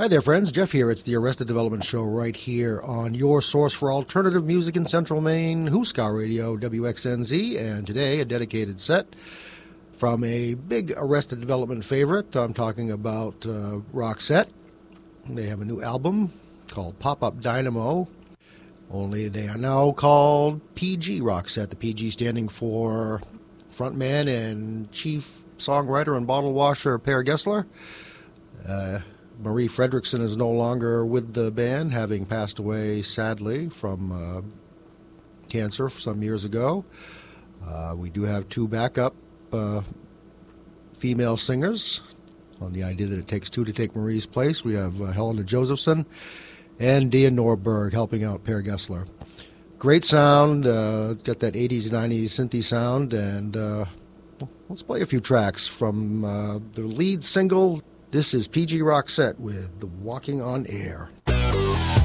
Hi there, friends. Jeff here. It's the Arrested Development Show right here on your source for alternative music in Central Maine, Huskar Radio, WXNZ, and today a dedicated set from a big Arrested Development favorite. I'm talking about Roxette. They have a new album called Pop-Up Dynamo, only they are now called PG Roxette, the PG standing for frontman and chief songwriter and bottle washer Per Gessler. Marie Fredriksson is no longer with the band, having passed away, sadly, from cancer some years ago. We do have two backup female singers, on the idea that it takes two to take Marie's place. We have Helena Josephson and Dia Norberg helping out Per Gessler. Great sound, got that 80s, 90s synthy sound, and let's play a few tracks from the lead single. This is PG Roxette with the Walking on Air.